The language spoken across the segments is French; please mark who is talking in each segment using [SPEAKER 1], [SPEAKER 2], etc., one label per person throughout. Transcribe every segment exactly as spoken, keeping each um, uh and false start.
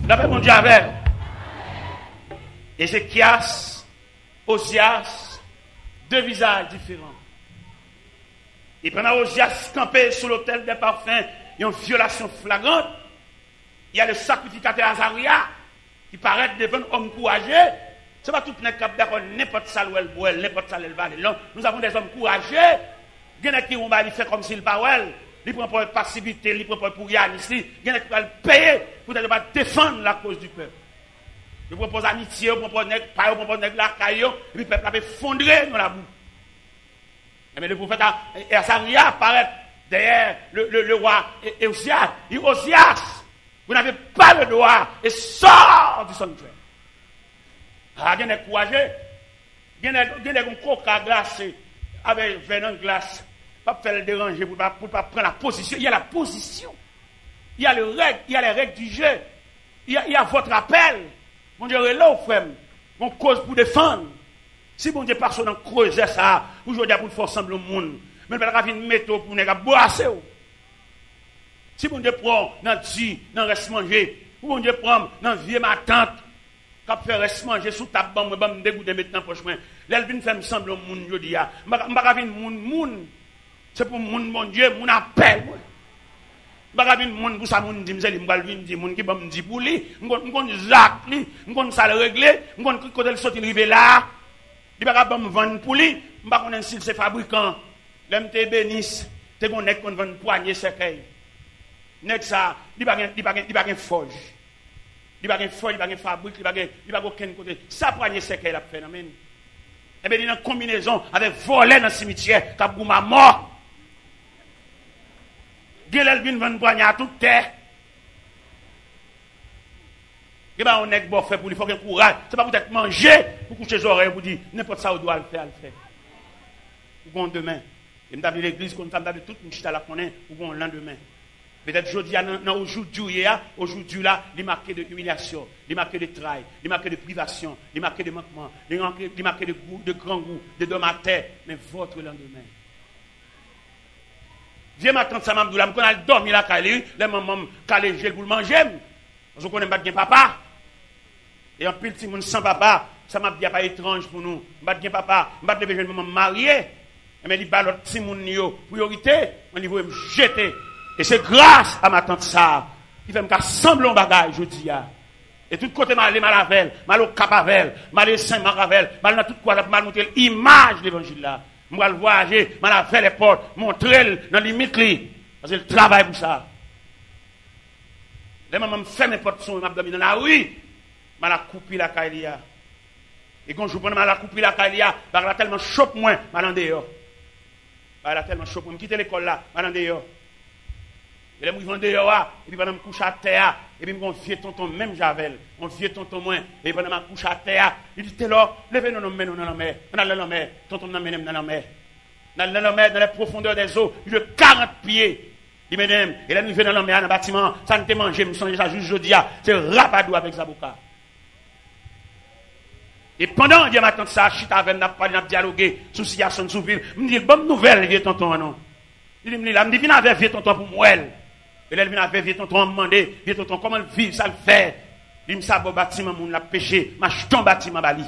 [SPEAKER 1] La paix, mon Dieu, avec. Ézéchias, Osias, deux visages différents. Et pendant Osias campé sur l'autel des parfums, il y a une violation flagrante. Il y a le sacrificateur Azaria qui paraît devant un homme courageux. Ce n'est pas tout le monde qui est d'accord, n'importe ça où elle boit, n'importe ça où elle va. Nous avons des hommes courageux. Il y en a qui vont faire comme s'ils parlent. Ils prennent pour passivité, ils prennent pour rien ici. Il y en a qui vont payer pour ne pas défendre la cause du peuple. Ils proposent amitié, ils proposent la caillou, et puis le peuple a fait fondrer dans la boue. Mais le prophète Azaria apparaît derrière le, le, le roi Osias. Il dit Osias, vous n'avez pas le droit et sort du sanctuaire. Ah, il y a des courageux. Il y a des coca glacés avec venin glace. Pas faire le déranger pour ne pas, pas prendre la position. Il y a la position. Il y a, le règle, il y a les règles du jeu. Il y a, il y a votre appel. Mon Dieu, là, au frère, mon cause pour défendre. Si mon Dieu passe dans creuser ça, aujourd'hui pour faire ensemble le monde, mais pas venir mettre pour ne pas boire. Si mon Dieu prend dans le dans reste manger, ou mon Dieu prend dans vieux ma tante, qui fait reste manger sous ta bande, je vais me dégoûter maintenant prochainement. L'elvin fait me semble le monde aujourd'hui. Je ne vais pas venir monde monde. C'est pour mon mon Dieu, mon appel. Je ne vais pas venir monde pour ça monde dit, je vais venir dire monde qui va me dire pour lui, je vais Jacques lui, je vais ça le régler, je vais quand elle sortir arriver là. Il va pas me vendre pour lui, je ne vais pas si c'est fabricant. L'homme te bénisse, te connaît qu'on vend poignée cercueil. Nek ça, il va il va il va forge. Il va forge, il va fabrique, il va il va aucun côté. Ça poignée cercueil la phénomène. Et bien il y a une combinaison avec voler dans le cimetière, cap gouma mort. Gelel vinn vendre poignée à toute terre. Et ben on est bon fait pour lui faut qu'il courage. C'est pas peut-être manger pour coucher les oreilles pour dire n'importe ça on doit le faire, le faire. Pour demain. Et m'd'a l'église comme ça m'd'a toute une chita la connaît pour le lendemain. Peut-être aujourd'hui dans aujourd'hui aujourd'hui là, il marqué de humiliation, il marqué de travail, il marqué de privation, il marqué de manquement, il marqué il marqué de goût, de grand goût, de dommateur, mais votre lendemain. Viens m'attendre ça m'abdou là, me connait dormir là calé, les maman calé gel pour le manger. Parce qu'on connaît pas bien papa. Et en pile petit monde sans papa, ça m'a dit pas étrange pour nous. Pas bien papa, pas de jeune maman mariée. Mais il balot petit monde yo priorité, on niveau me jeter. Et c'est grâce à ma tante ça qui fait me sembler un bagage jeudi a. Et tout côté mal mal avec, mal au Capavel, mal Saint Maravel, mal dans tout quoi mal montrer l'image de l'évangile là. Moi le voyager, mal avec les portes, montrer dans limite li parce que le travail pour ça. Les mamans me fait mes portes son m'a dormi dans la rue, mal a coupé la caïlia. Et quand je prends mal a coupé la caïlia, par là tellement chope moins, mal en dehors. Par là tellement chope moi quitter l'école là, mal en dehors. Et là, je vais dehors, et puis pendant que je me couche à terre, et puis mon vieux tonton, même Javel, mon vieux tonton moins, et puis pendant que je me couche à terre, il dit, t'es là, levez-nous dans la mer, dans la mer, tonton nous mène dans la mer. Dans la mer, dans les profondeurs des eaux, de quarante pieds. Il me dit, et là, nous venons dans la mer, dans le bâtiment, ça ne te mange, je me sens déjà juste jeudi, c'est rapadou avec Zabuka. Et pendant que je m'attends ça, je suis avec n'a pas dialogué sur situation sous ville, je me dis, bonne nouvelle, vieux tonton, non. Il me dit, là, je me dis, viens avec vieux tonton pour moi. Et là, il vient avec vieux tonton, me demander, vieux tonton, comment le vivre, ça le fait. Il me dit, ça, bon bâtiment, mon l'a péché, ma jeton bâtiment, bali.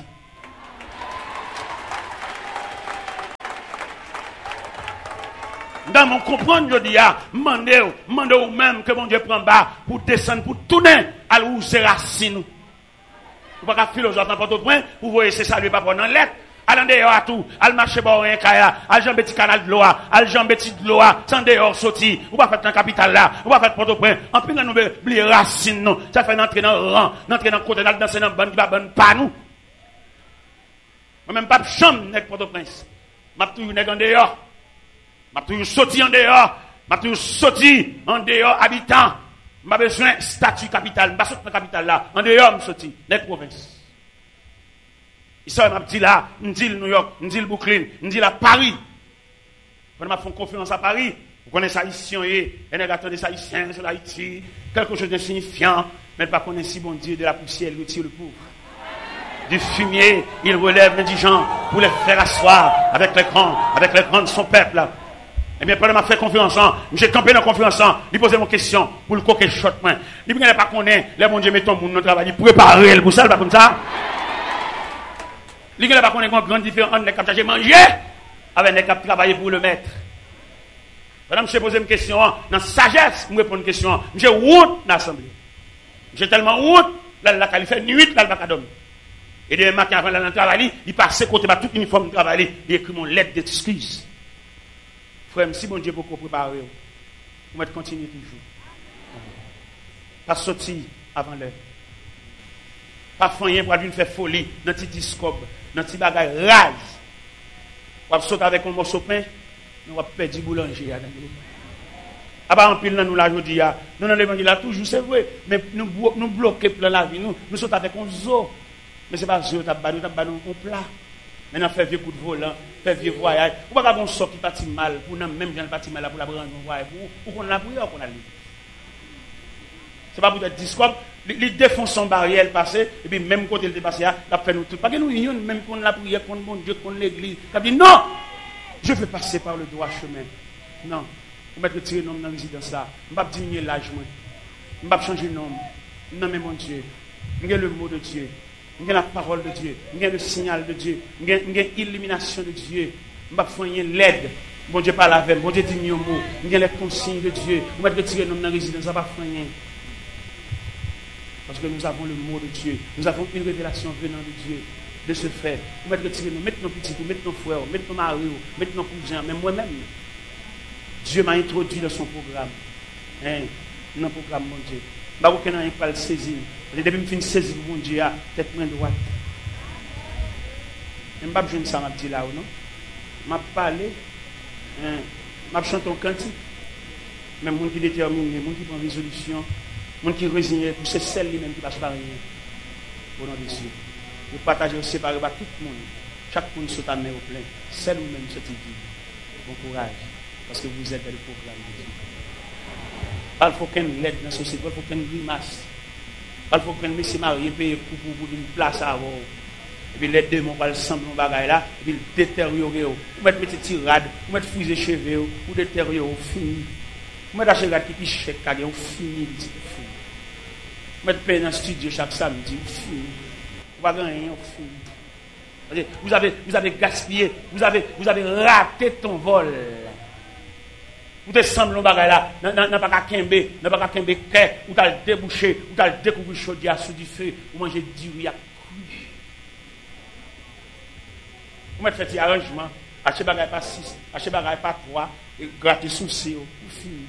[SPEAKER 1] Dans mon comprendre, je dis, ah, demandez, demandez ou même que mon Dieu prend bas pour descendre, pour tourner à l'où c'est racine. Vous ne pouvez pas philosophe dans votre point, vous voyez, c'est ça, lui, pas prendre dans lettre. Allez dehors à tout, allez marcher par un kaya, allez jambe petit canal de l'eau, allez jambe petit de l'eau, sans dehors sorti, ou pas faire dans la capitale là, ou pas faire Port-au-Prince, en plus nous oublier racine non, ça fait entrer dans le rang, entrer dans le côté, dans danser dans bande qui va bonne pas nous. Moi même pas de chambre avec Port-au-Prince. M'a toujours nèg en dehors. M'a toujours sorti en dehors, m'a toujours sorti en dehors habitant. M'a besoin statut capitale, m'a sorti dans la capitale là, en dehors me sorti, nèg province. Ici, on m'a dit là, on dit New York, on dit Brooklyn, on dit là Paris. Quand on m'a fait confiance à Paris, vous connaissez Haïtien, et on a des Haïtiens sur Haïti, quelque chose d'insignifiant, mais pas connaître si bon Dieu de la poussière, il retire le pauvre. Du fumier, il relève l'indigent pour les faire asseoir avec les grands, avec les grands de son peuple. Eh bien, pendant que je fais conférence, j'ai campé dans la conférence, il posait mon question pour le coquet shot. Il ne pas connaître, les bon Dieu met ton monde dans le travail, il préparer pour ça, pas comme ça. Il ne pas connaître une grande différence entre les qui ont mangé avec les qui ont travaillé pour le maître. Madame, je pose une question, dans la sagesse, je réponds une question. J'ai route dans l'assemblée. J'ai tellement route, là, là, il fait nuit, là, il va pas dormir. Et demain matin, avant d'aller travailler, il passe côté tout uniforme de travail, il écrit mon lettre d'excuse. Frère, si mon Dieu beaucoup préparé, vous mettez continuer toujours. Pas sortir avant l'heure. Pas faire pour une faire folie dans petit discope, dans petit bagage rage. Vous sauter avec un morceau de pain, nous allons perdre du boulanger. Ah bah en pile nous la jodi a. Nous dans l'évangile là toujours c'est vrai, mais nous nous bloquer dans la vie nous, nous sautons avec un zoo. Mais c'est pas zoo t'a ba nous t'a ba nous on plat. Maintenant faire vieux coup de volant, faire vieux voyage. Ou pas qu'on sort qui parti mal pour nous même gens parti mal là pour la prendre un voyage pour pour qu'on la prière qu'on a lu. C'est pas pour être discope, il défonce son barrière passé et puis même côté il dépassé là, il fait nous tout. Pas que nous union même qu'on la prière contre bon Dieu contre l'église. Il dit non. Je veux passer par le droit chemin. Non. Je vais retirer le nom dans la résidence là. Je ne vais pas diminuer l'âge. Je ne vais pas changer le nom. Non, mais mon Dieu. J'ai le mot de Dieu. J'ai la parole de Dieu. J'ai le signal de Dieu. J'ai l'illumination de Dieu. Je ne vais pas faire l'aide. Bon Dieu parle avec moi. Bon Dieu dit mieux mot. J'ai les consignes de Dieu. Je vais retirer le nom dans la résidence. Je ne vais pas faire rien. Parce que nous avons le mot de Dieu. Nous avons une révélation venant de Dieu. De ce fait. Nous allons retirer nous. Mettre nos petits, mettre nos frères, mettre nos maris, mettre nos cousins, même moi-même. Dieu m'a introduit dans son programme. Hein, dans le programme, mon Dieu. Je ne sais pas pas le saisir. Depuis que je finis de saisir, mon Dieu, tête main droite. Je ne sais pas si ça m'a dit là ou non. Je m'a parlé. Je m'a chanté un cantique. Mais les gens qui déterminent, les gens qui prennent résolution, les gens qui résignent, pour c'est celle même qui passe par rien. Au nom de Dieu. Vous partagez, vous séparez par tout le monde. Chaque monde saute à main au plein. Celle ou même cette vie. Bon courage. Parce que vous êtes dans le programme de Dieu. Il faut qu'une lettre dans la société, il faut qu'une grimace. Il faut qu'un monsieur marié paye pour pour une place à avoir. Et puis les deux m'ont pas le sang de bagaille là, et puis détériorer. Vous mettez des tirades, vous mettez fusée cheveux, vous détériorer, fini. Vous mettez acheter qui piche chèque, vous fini, fini. Vous mettez payer dans le studio chaque samedi, fini. Vous n'avez rien, fini. Vous avez, vous avez gaspillé, vous avez, vous avez raté ton vol. Vous te semblez dans bagay là, n'a pas qu'à kembe, n'a pas qu'à kembe kè, ou t'as débouché, ou t'as découvert chaudière sous du feu, ou manger du riz à cru. Vous mettez fait un arrangement, acheter bagay pas six, acheter bagay pas trois, et gratter souci, ou fini.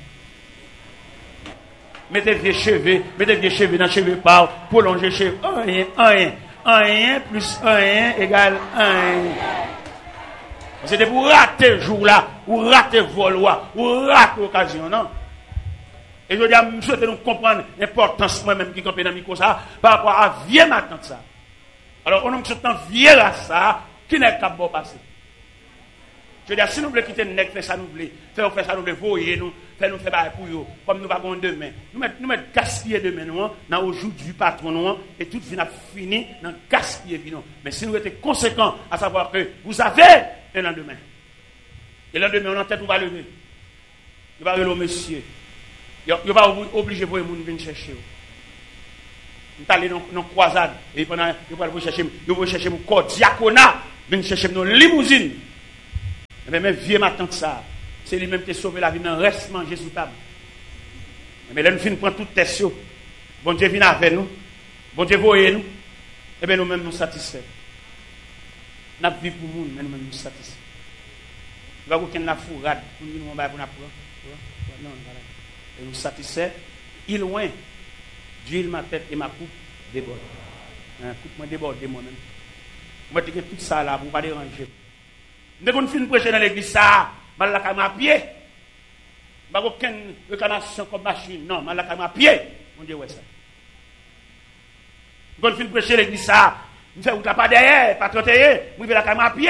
[SPEAKER 1] Mettez vieux cheveux, mettez vieux cheveux dans cheveux par, prolonger cheveux, rien, rien, rien plus rien égale rien. C'était pour rater le jour là, ou rater le vol, ou rater l'occasion, non? Et je dis, je souhaite nous comprendre l'importance moi-même qui campé dans le micro ça, par rapport à vieux matin ça. Alors, on a un vieux là ça, qui n'est pas bon passé. Je veux dire, si nous voulons quitter le nec, faire ça nous voulons, faire ça nous voulons, voyer nous, faire nous faire pour eux, comme nous avons demain. Nous mettons nous mettre gaspiller demain, nous, dans le jour du patron, nous, et tout vient fini dans gaspiller, nous. Mais si nous étions conséquents, à savoir que vous avez un lendemain. Et le lendemain, on a tête, on va lever. Il va lever au monsieur. Il va obliger pour les gens de venir chercher. Nous allons aller dans une croisade, et pendant, il va chercher, il va chercher mon corps diaconat, venir chercher nos limousines. Mais même vieux ma tante ça, c'est lui-même qui a sauvé la vie, mais reste manger sous table. Mais là, nous finissons prendre toute tête. Bon Dieu vient avec nous. Bon Dieu voyez nous. Et bien nous-mêmes nous satisfaits. Nous vivons pour nous, mais nous-mêmes nous satisfaits. Il va aucun la fourrade pour nous pour nous apprendre. Non, voilà. Et nous satisfaits. Il loin, d'huile ma tête et ma coupe déborde. La coupe me déborde moi-même. Moi, je tout ça là pour ne pas déranger. Dès qu'on finit de prêcher dans l'église, ça, je vais la à pied. Je n'ai aucune réclamation comme machine. Non, je vais la à pied. Mon Dieu, ouais ça. Dès qu'on finit de prêcher dans l'église, ça, je fais pas derrière, pas trente-et-un, je vais la à pied.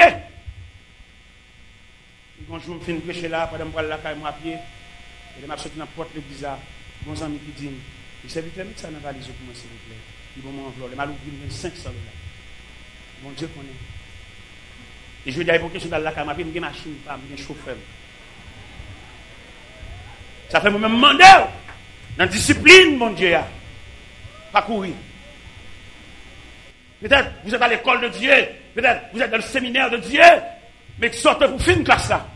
[SPEAKER 1] Quand je finis de prêcher là, pendant que je vais la à pied, et je vais sortir dans la porte de l'église, mon ami qui dit, il s'est vite de mettre ça dans la valise pour moi, s'il vous plaît. Il va m'envoyer. Il m'a ouvert cinq cents dollars. Mon Dieu connaît. Et je dis à l'époque, je suis dans la caméra, j'ai une machine, j'ai un chauffeur. Ça fait moi-même demander dans la discipline, mon Dieu. Pas courir. Peut-être vous êtes à l'école de Dieu. Peut-être vous êtes dans le séminaire de Dieu. Mais exhortez pour finir classe là.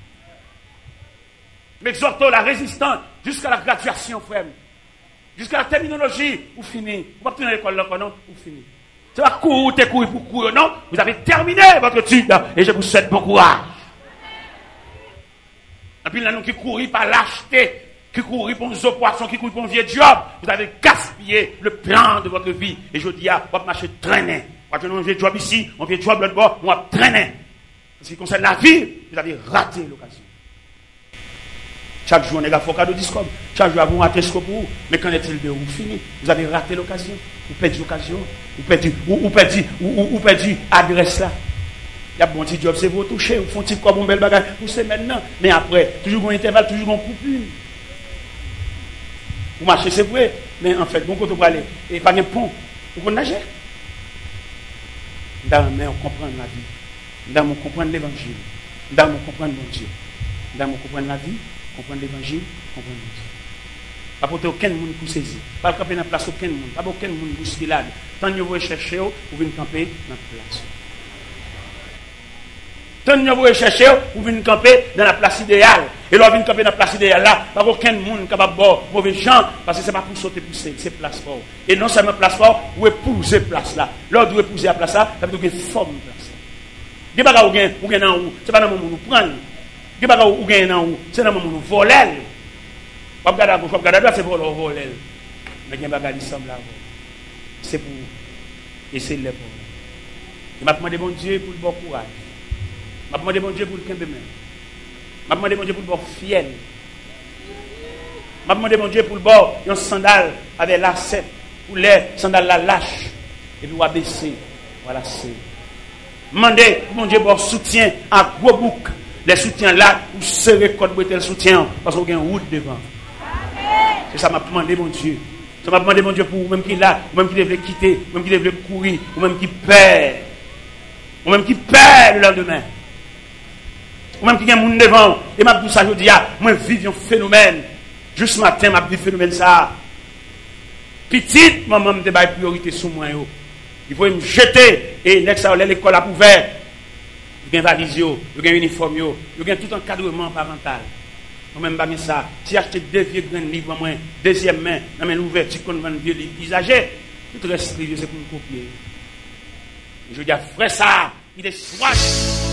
[SPEAKER 1] Mais exhortez la résistance jusqu'à la graduation, frère. Jusqu'à la terminologie, vous finissez. Vous ne pouvez pas à l'école là, non? Vous finissez. C'est pas courir, t'es courir pour courir, non? Vous avez terminé votre étude et je vous souhaite bon courage. Et puis là, nous qui courons par lâcheté, qui courons pour nos poissons, qui courons pour un vieux job, vous avez gaspillé le plan de votre vie. Et je dis, ah, vous allez marcher traîner. Vous avez un vieux job ici, un vieux job l'autre bord, on va traîner. En ce qui concerne la vie, vous avez raté l'occasion. Chaque jour, on est à Focado Discord. Chaque jour, vous ratez ce que vous. Mais qu'en est-il de vous fini? Vous avez raté l'occasion. Vous perdez l'occasion. Vous perdez, vous, vous perdez, vous, vous perdez l'adresse là. Il y a un bon petit job, c'est vous toucher. Vous font un petit comme un bel bagage. Vous savez maintenant. Mais après, toujours un intervalle, toujours un coupure. Vous marchez, c'est vrai. Mais en fait, bon côté pour aller. Et pas de pont. Vous pouvez nager. Dans mais on comprend la vie. Dans on comprend l'évangile. Dans on comprend mon Dieu. Dans on comprend la vie. Comprendre l'évangile, comprendre Dieu. Pas pour aucun monde pour saisir. Pas camper dans la place aucun monde. Pas aucun monde pour se là. Tant que vous cherchez, vous venez camper dans la place. Tant que vous cherchez, vous venez camper dans la place idéale. Et là, vous venez camper dans la place idéale là. Pas aucun monde capable de boire mauvais gens. Parce que ce n'est pas pour sauter pour c'est place fort. Et non seulement place fort, vous épousez place là. Là, vous épousez la place là, ça veut dire que vous forme place là. Vous n'avez pas de gain dans où. Ce n'est pas dans le moment où vous prenez. Qui va ou gagner dans où c'est dans le moment où voler pas regarder à gauche pas regarder à droite c'est pour voler mais il bagage semble là c'est pour essayer de le pour il m'a demandé bon Dieu pour le bon courage m'a demandé bon Dieu pour le camp de main m'a demandé bon Dieu pour le bon fiel m'a demandé bon Dieu pour le bon un sandal avec lacet pour les sandales la lâche et puis on va baisser voilà c'est demandez mon Dieu pour soutien à gros bouc. Les soutiens là, vous serrez code le soutien parce qu'on a une route devant. C'est ça m'a demandé mon Dieu. Ça m'a demandé mon Dieu pour vous-même qui est là, vous-même qui devez quitter, vous-même qui devez courir, vous-même qui perd. Vous-même qui perd le lendemain. Vous-même qui a un monde devant. Et m'a dit ça, je dis, moi vive un phénomène. Juste ce matin, m'a dit phénomène ça. Petite, maman me dit priorité sur moi. Il faut me jeter et next à l'école a ouvert. Il y a une valise, il y a un uniforme, il y a tout un encadrement parental. Moi-même, je ça. Si j'achète deux vieux grands livres, moi, deuxième main, dans mes ouvertures, qu'on vend vieux livres usagés, tout reste, c'est pour me copier. Je dis, frère, ça, il est soit.